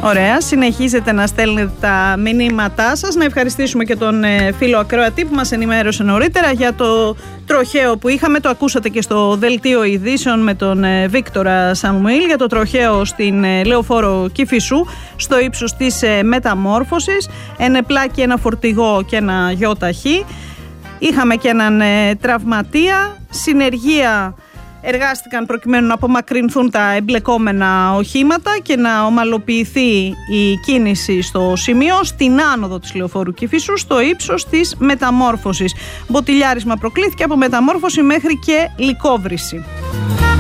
Ωραία, συνεχίζετε να στέλνετε τα μηνύματά σας. Να ευχαριστήσουμε και τον φίλο ακροατή που μας ενημέρωσε νωρίτερα για το τροχαίο που είχαμε. Το ακούσατε και στο δελτίο ειδήσεων με τον Βίκτορα Σαμουήλ για το τροχαίο στην Λεωφόρο Κηφισού στο ύψος της Μεταμόρφωσης. Ενεπλάκη, ένα φορτηγό και ένα γιοταχή. Είχαμε και έναν τραυματία. Συνεργεία εργάστηκαν προκειμένου να απομακρυνθούν τα εμπλεκόμενα οχήματα και να ομαλοποιηθεί η κίνηση στο σημείο, στην άνοδο της Λεωφόρου Κηφισού, στο ύψος της Μεταμόρφωσης. Μποτιλιάρισμα προκλήθηκε από Μεταμόρφωση μέχρι και Λυκόβρηση.